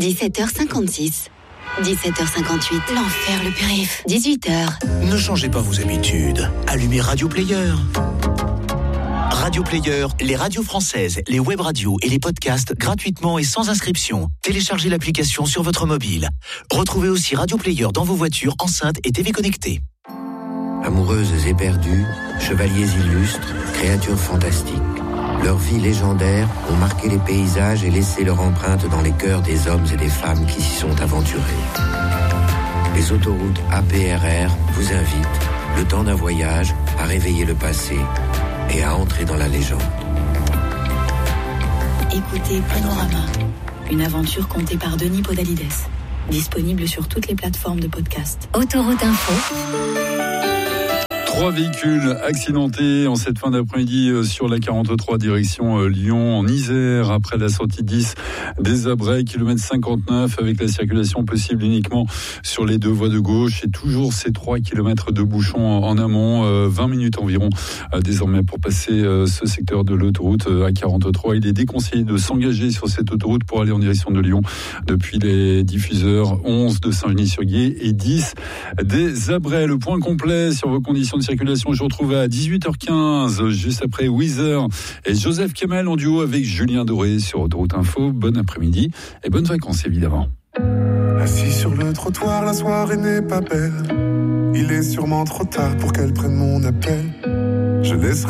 17h56. 17h58, l'enfer le périph'. 18h. Ne changez pas vos habitudes. Allumez Radio Player. Radio Player, les radios françaises, les web radios et les podcasts gratuitement et sans inscription. Téléchargez l'application sur votre mobile. Retrouvez aussi Radio Player dans vos voitures, enceintes et TV connectées. Amoureuses et perdues, chevaliers illustres, créatures fantastiques. Leurs vies légendaires ont marqué les paysages et laissé leur empreinte dans les cœurs des hommes et des femmes qui s'y sont aventurés. Les autoroutes APRR vous invitent, le temps d'un voyage, à réveiller le passé et à entrer dans la légende. Écoutez Panorama, une aventure contée par Denis Podalides. Disponible sur toutes les plateformes de podcast. Autoroute Info. 3 véhicules accidentés en cette fin d'après-midi sur la 43 direction Lyon, en Isère, après la sortie 10 des Abrets, kilomètre 59, avec la circulation possible uniquement sur les 2 voies de gauche et toujours ces 3 kilomètres de bouchons en amont, 20 minutes environ désormais pour passer ce secteur de l'autoroute A43. Il est déconseillé de s'engager sur cette autoroute pour aller en direction de Lyon depuis les diffuseurs 11 de Saint-Genis-sur-Guiers et 10 des Abrets. Le point complet sur vos conditions de circulation, je vous retrouve à 18h15, juste après Weezer et Joseph Kamel en duo avec Julien Doré sur Autoroute Info. Bon après-midi et bonnes vacances évidemment. Assis sur le trottoir, la soirée n'est pas belle. Il est sûrement trop tard pour qu'elle prenne mon appel. Je laisserai